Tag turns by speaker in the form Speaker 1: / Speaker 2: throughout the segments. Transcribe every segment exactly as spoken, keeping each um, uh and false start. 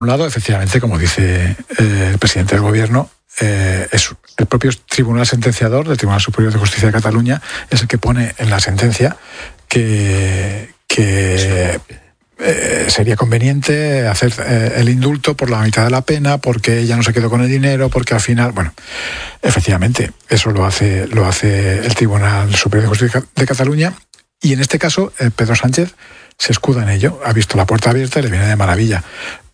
Speaker 1: un lado, efectivamente, como dice eh, el presidente del Gobierno, eh, es el propio Tribunal Sentenciador del Tribunal Superior de Justicia de Cataluña es el que pone en la sentencia que, que eh, sería conveniente hacer eh, el indulto por la mitad de la pena, porque ella no se quedó con el dinero, porque al final, bueno, efectivamente, eso lo hace, lo hace el Tribunal Superior de Justicia de Cataluña, y en este caso, eh, Pedro Sánchez se escuda en ello, ha visto la puerta abierta y le viene de maravilla.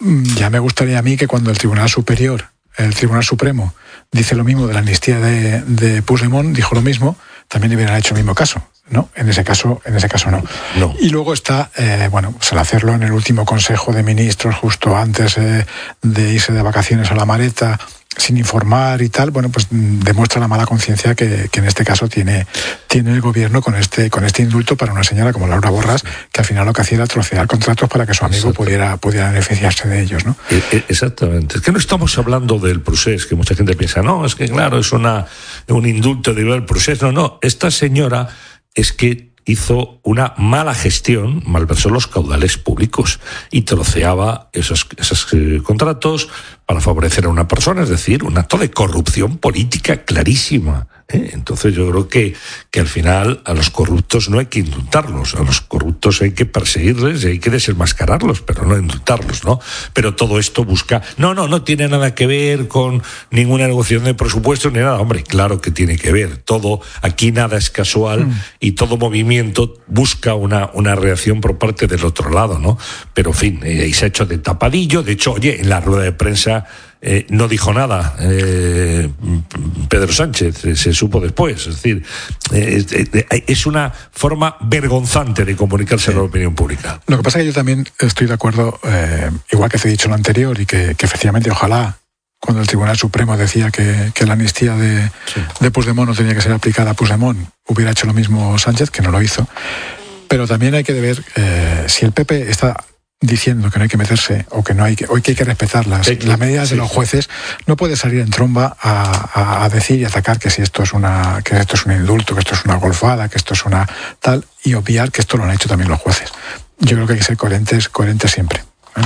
Speaker 1: Ya me gustaría a mí que cuando el Tribunal Superior, el Tribunal Supremo, dice lo mismo de la amnistía de, de Puigdemont, dijo lo mismo, también le hubieran hecho el mismo caso, ¿no? En ese caso, en ese caso no.
Speaker 2: no.
Speaker 1: Y luego está, eh, bueno, pues al hacerlo en el último Consejo de Ministros, justo antes eh, de irse de vacaciones a la Mareta, sin informar y tal, bueno, pues demuestra la mala conciencia que, que en este caso tiene, tiene el Gobierno con este, con este indulto para una señora como Laura Borràs, que al final lo que hacía era trocear contratos para que su amigo pudiera, pudiera beneficiarse de ellos, ¿no?
Speaker 2: Exactamente. Es que no estamos hablando del procés, que mucha gente piensa, no, es que claro, es una un indulto de el procés. No, no, esta señora es que hizo una mala gestión, malversó los caudales públicos y troceaba esos, esos eh, contratos para favorecer a una persona, es decir, un acto de corrupción política clarísima. ¿eh? Entonces yo creo que, que al final a los corruptos no hay que indultarlos, a los corruptos hay que perseguirles y hay que desenmascararlos, pero no indultarlos, ¿no? Pero todo esto busca... No, no, no tiene nada que ver con ninguna negociación de presupuestos ni nada. Hombre, claro que tiene que ver. Todo, aquí nada es casual mm. y todo movimiento busca una, una reacción por parte del otro lado, ¿no? Pero, en fin, eh, y se ha hecho de tapadillo. De hecho, oye, en la rueda de prensa Eh, no dijo nada eh, Pedro Sánchez, eh, se supo después. Es decir, eh, eh, es una forma vergonzante de comunicarse sí. a la opinión pública.
Speaker 1: Lo que pasa es que yo también estoy de acuerdo, eh, igual que te he dicho lo anterior, y que, que efectivamente ojalá cuando el Tribunal Supremo decía que, que la amnistía de, sí. de Puigdemont no tenía que ser aplicada a Puigdemont, hubiera hecho lo mismo Sánchez, que no lo hizo. Pero también hay que ver eh, si el P P está diciendo que no hay que meterse o que no hay que, hoy que hay que respetar las, sí, las medidas sí, de los jueces, no puede salir en tromba a, a, a decir y atacar que si esto es una que esto es un indulto, que esto es una golfada, que esto es una tal, y obviar que esto lo han hecho también los jueces. Yo creo que hay que ser coherentes, coherentes siempre. ¿eh?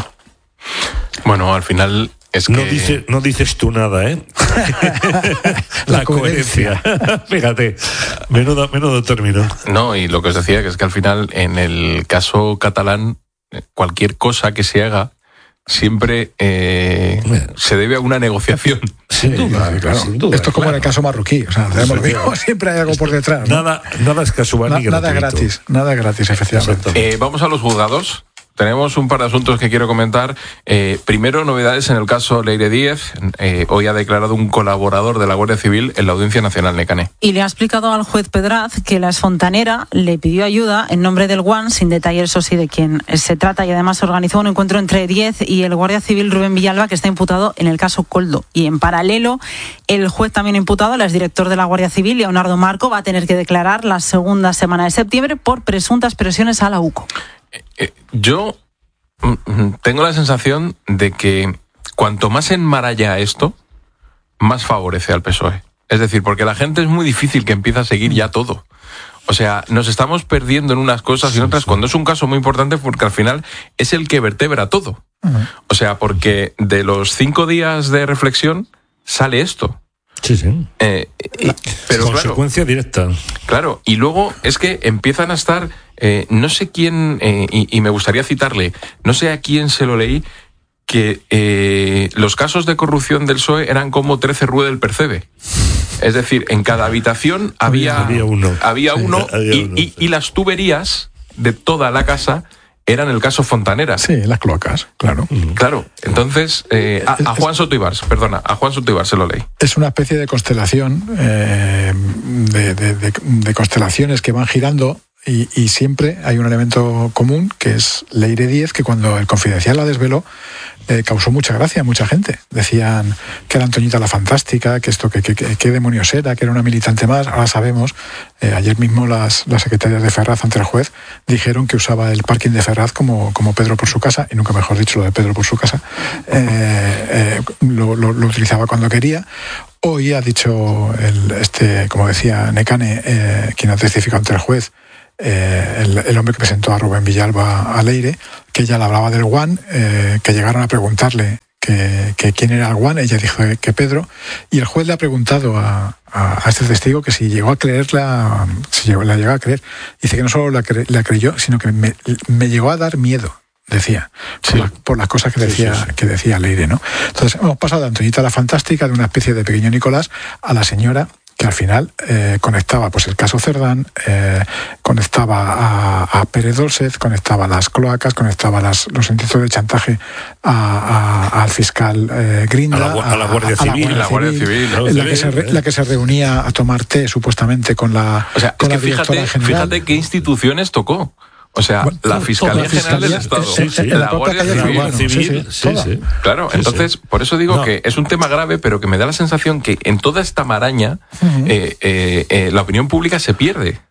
Speaker 3: Bueno, al final es que...
Speaker 2: No, dice, no dices tú nada, ¿eh? La, La coherencia. Fíjate, menudo, menudo término.
Speaker 3: No, y lo que os decía, que es que al final, en el caso catalán, cualquier cosa que se haga siempre eh, se debe a una negociación.
Speaker 2: Sin duda,
Speaker 1: claro.
Speaker 2: Sin duda,
Speaker 1: esto es como
Speaker 2: claro.
Speaker 1: en el caso marroquí, o sea, sí, claro. siempre hay algo por detrás, ¿no?
Speaker 2: Nada, nada es casual
Speaker 1: Na,
Speaker 2: ni
Speaker 1: nada gratis, nada gratis, efectivamente.
Speaker 3: Eh, vamos a los juzgados. Tenemos un par de asuntos que quiero comentar. Eh, primero, novedades en el caso Leire Díez. Eh, hoy ha declarado un colaborador de la Guardia Civil en la Audiencia Nacional, Nekane.
Speaker 4: Y le ha explicado al juez Pedraz que la exfontanera le pidió ayuda en nombre del Guan, sin detallar eso sí de quién se trata, y además organizó un encuentro entre Díez y el Guardia Civil Rubén Villalba, que está imputado en el caso Koldo. Y en paralelo, el juez también imputado, el exdirector de la Guardia Civil, Leonardo Marco, va a tener que declarar la segunda semana de septiembre por presuntas presiones a la U C O.
Speaker 3: Eh, yo tengo la sensación de que cuanto más enmaralla esto, más favorece al P S O E. Es decir, porque la gente es muy difícil que empiece a seguir ya todo. O sea, nos estamos perdiendo en unas cosas y en otras, cuando es un caso muy importante, porque al final es el que vertebra todo. O sea, porque de los cinco días de reflexión sale esto.
Speaker 2: Sí, sí.
Speaker 3: Eh, y, pero
Speaker 2: consecuencia
Speaker 3: claro,
Speaker 2: directa.
Speaker 3: Claro, y luego es que empiezan a estar, eh, no sé quién, eh, y, y me gustaría citarle, no sé a quién se lo leí, que eh, los casos de corrupción del P S O E eran como trece Rue del Percebe. Es decir, en cada habitación había,
Speaker 2: había uno,
Speaker 3: había uno,
Speaker 2: sí, había
Speaker 3: y,
Speaker 2: uno
Speaker 3: y,
Speaker 2: sí.
Speaker 3: y las tuberías de toda la casa eran el caso Fontanera.
Speaker 1: Sí, las cloacas, claro.
Speaker 3: Mm. Claro, entonces, eh, a, a Juan Soto Ibars, perdona, a Juan Soto Ibars se lo leí.
Speaker 1: Es una especie de constelación, eh, de, de, de, de constelaciones que van girando, y, y siempre hay un elemento común, que es Leire Díez, que cuando el Confidencial la desveló, eh, causó mucha gracia a mucha gente. Decían que era Antoñita la Fantástica, que esto, que, que, que, que demonios era, que era una militante más. Ahora sabemos, eh, ayer mismo las, las secretarias de Ferraz ante el juez dijeron que usaba el parking de Ferraz como, como Pedro por su casa, y nunca mejor dicho lo de Pedro por su casa. Eh, eh, lo, lo, lo utilizaba cuando quería. Hoy ha dicho, el, este, como decía Nekane, eh, quien ha testificado ante el juez, eh, el, el hombre que presentó a Rubén Villalba a Leire, que ella le hablaba del Guan, eh, que llegaron a preguntarle que, que quién era el Guan, ella dijo que Pedro, y el juez le ha preguntado a, a, a este testigo que si llegó a creerla, si llegó, la llegó a creer. Dice que no solo la, cre, la creyó, sino que me, me llegó a dar miedo, decía, por, sí. la, por las cosas que decía, sí, sí, sí. que decía Leire, ¿no? Entonces hemos pasado de Antoñita la Fantástica, de una especie de pequeño Nicolás, a la señora que al final eh, conectaba pues el caso Cerdán, eh, conectaba a, a Pérez Dolcet, conectaba las cloacas, conectaba las, los intentos de chantaje a, a, al fiscal eh, Grinda,
Speaker 2: a la, a la Guardia
Speaker 1: a,
Speaker 2: Civil,
Speaker 1: a la Guardia Civil, ¿no? la, que se re, la que se reunía a tomar té supuestamente con la,
Speaker 3: o sea,
Speaker 1: con
Speaker 3: es
Speaker 1: la
Speaker 3: que
Speaker 1: directora
Speaker 3: fíjate,
Speaker 1: general.
Speaker 3: Fíjate qué instituciones tocó. O sea, bueno, la Fiscalía, la Fiscalía General del Estado,
Speaker 1: sí, sí, la, la Guardia Civil,
Speaker 2: Civil, Civil sí, sí, sí.
Speaker 3: Claro, sí, entonces, sí. por eso digo no. que es un tema grave, pero que me da la sensación que en toda esta maraña uh-huh. eh, eh, eh, la opinión pública se pierde.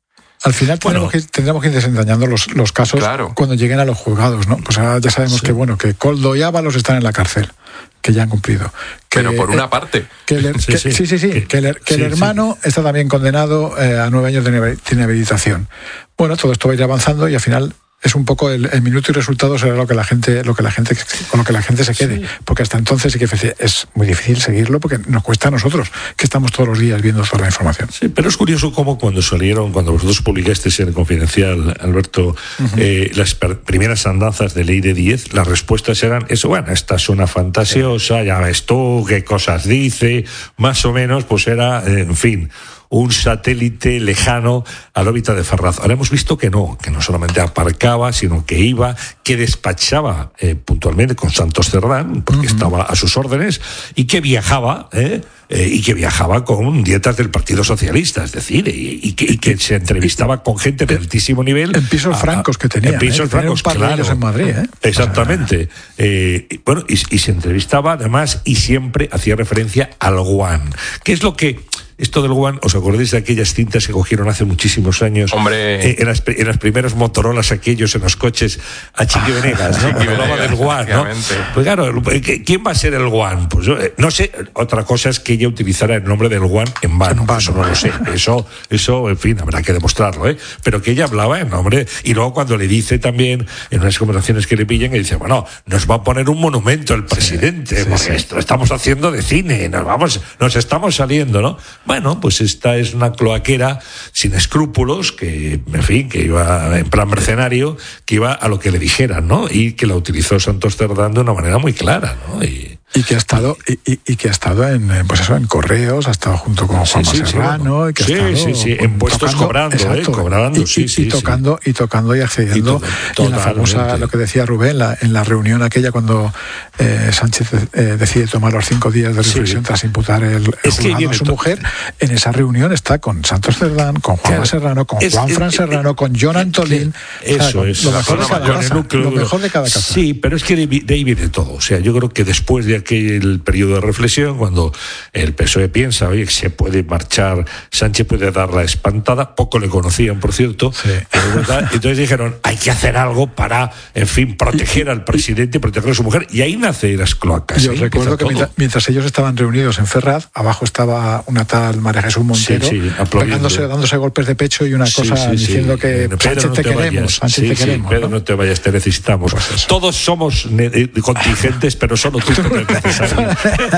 Speaker 1: Al final tendremos, bueno, que, tendremos que ir desentrañando los, los casos
Speaker 3: claro.
Speaker 1: cuando lleguen a los juzgados, ¿no? Pues ahora ya sabemos sí. que, bueno, que Koldo y Ábalos están en la cárcel, que ya han cumplido. Que,
Speaker 3: pero por una eh, parte.
Speaker 1: Que el, que, sí, sí, sí, sí, sí, que el, que el sí, hermano sí. está también condenado eh, a nueve años de inhabilitación. Bueno, todo esto va a ir avanzando y al final es un poco el, el minuto y resultado será lo que la gente, lo que la gente, con lo que la gente se quede, sí. porque hasta entonces sí que es muy difícil seguirlo porque nos cuesta a nosotros, que estamos todos los días viendo toda la información.
Speaker 2: Sí, pero es curioso cómo cuando salieron, cuando vosotros publicasteis en Confidencial, Alberto, uh-huh. eh, las per- primeras andanzas de Leire Díez, las respuestas eran eso, bueno, esta es una fantasiosa, ya ves tú, qué cosas dice, más o menos, pues era, eh, en fin, un satélite lejano a la órbita de Ferraz. Ahora hemos visto que no, que no solamente aparcaba, sino que iba, que despachaba eh, puntualmente con Santos Cerdán, porque uh-huh. estaba a sus órdenes, y que viajaba, ¿eh? Eh, y que viajaba con dietas del Partido Socialista, es decir, y, y, que, y que se entrevistaba con gente de altísimo nivel.
Speaker 1: En pisos a, francos que tenía.
Speaker 2: En pisos
Speaker 1: ¿eh?
Speaker 2: francos, claro.
Speaker 1: En Madrid, ¿eh?
Speaker 2: Exactamente. Eh, y, bueno, y, y se entrevistaba además y siempre hacía referencia al Guan. ¿Qué es lo que... Esto del Guan, ¿os acordáis de aquellas cintas que cogieron hace muchísimos años?
Speaker 3: Hombre.
Speaker 2: Eh, en, las, en las primeras Motorolas aquellos en los coches a Chiqui ah, Venegas, ¿no? Chiqui hablaba del Guan, ¿no? Pues claro, ¿quién va a ser el Guan? Pues yo, no sé, otra cosa es que ella utilizara el nombre del Guan en vano, en vano. Eso no lo sé, eso, eso, en fin, habrá que demostrarlo, ¿eh? Pero que ella hablaba en nombre, y luego cuando le dice también, en unas conversaciones que le pillan, que dice, bueno, nos va a poner un monumento el presidente, sí, sí, porque sí. esto estamos haciendo de cine, nos vamos, nos estamos saliendo, ¿no? Bueno, pues esta es una cloaquera sin escrúpulos, que, en fin, que iba en plan mercenario, que iba a lo que le dijeran, ¿no? Y que la utilizó Santos Cerdán de una manera muy clara, ¿no? Y,
Speaker 1: Y que ha estado y, y, y que ha estado en pues eso en Correos, ha estado junto con Juan sí, sí, Serrano sí, y que
Speaker 2: sí,
Speaker 1: ha estado
Speaker 2: sí, sí, en puestos tocando, cobrando, exacto, eh, cobrando,
Speaker 1: y,
Speaker 2: sí,
Speaker 1: y,
Speaker 2: sí,
Speaker 1: y tocando
Speaker 2: sí.
Speaker 1: y tocando y accediendo. Y, to- y en la famosa, lo que decía Rubén, la, en la reunión aquella cuando eh, Sánchez eh, decide tomar los cinco días de reflexión sí. tras imputar el, el
Speaker 2: es que
Speaker 1: a su to- mujer, en esa reunión está con Santos Cerdán, con Juan claro. Serrano, con es, Juan Fran Serrano, con John Antolín.
Speaker 2: Eso o sea, es.
Speaker 1: Lo mejor, de cada casa, lo mejor de cada casa.
Speaker 2: Sí, pero es que de ahí viene todo. O sea, yo creo que después de aquel periodo de reflexión, cuando el P S O E piensa, oye, que se puede marchar, Sánchez puede dar la espantada, poco le conocían, por cierto, sí. ¿verdad? Entonces dijeron, hay que hacer algo para, en fin, proteger al presidente, proteger a su mujer, y ahí nace las cloacas.
Speaker 1: Yo recuerdo que mientras, mientras ellos estaban reunidos en Ferraz, abajo estaba una tal María Jesús Montero, sí, sí, pegándose, dándose golpes de pecho y una sí, cosa sí, diciendo sí. que Pedro, Sánchez no te, te queremos, Sánchez sí, te queremos.
Speaker 2: Sí, Pedro, ¿no? no te vayas, te necesitamos. Pues todos somos ne- contingentes, pero solo tú te eres necesario.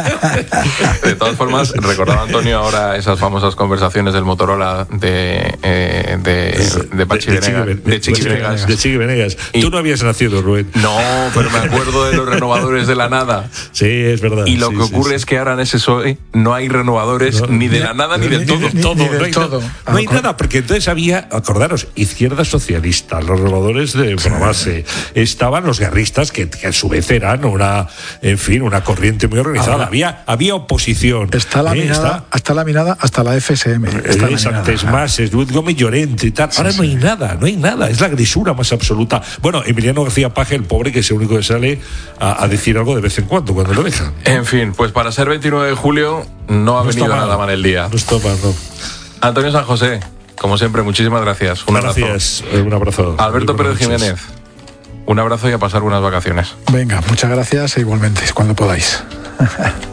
Speaker 3: De todas formas, recordaba Antonio ahora esas famosas conversaciones del Motorola de eh, de, de Pachi de, Venegas, de, de Chiqui Venegas.
Speaker 2: De Chiqui Venegas. Y, Tú no habías nacido, Rubén.
Speaker 3: No, pero me acuerdo de los renovadores de la nada.
Speaker 2: Sí, es verdad.
Speaker 3: Y lo
Speaker 2: sí,
Speaker 3: que
Speaker 2: sí,
Speaker 3: ocurre
Speaker 2: sí.
Speaker 3: es que ahora en ese P S O E no hay renovadores no, ni de la nada ni, ni del todo.
Speaker 2: Ni, todo,
Speaker 1: ni
Speaker 2: no hay,
Speaker 1: todo.
Speaker 2: No hay nada, porque entonces había, acordaros, izquierda socialista, los renovadores de base, estaban los guerristas que, que a su vez eran una, en fin, una corriente muy organizada. Ahora, había, había oposición.
Speaker 1: Está laminada, eh, está, está laminada hasta la F S M. Está
Speaker 2: es antes más, es Luis Gómez Llorente y tal. Sí, Ahora sí. no hay nada, no hay nada. Es la grisura más absoluta. Bueno, Emiliano García Paje, el pobre, que es el único que sale a, a decir algo de vez en cuando, cuando lo dejan.
Speaker 3: En fin, pues para ser veintinueve de julio no ha no venido nada mal el día.
Speaker 2: No está mal, no.
Speaker 3: Antonio San José, como siempre, muchísimas gracias. Un
Speaker 2: gracias.
Speaker 3: abrazo.
Speaker 2: Un abrazo.
Speaker 3: Alberto Pérez Jiménez, un abrazo y a pasar buenas vacaciones.
Speaker 1: Venga, muchas gracias e igualmente, cuando podáis.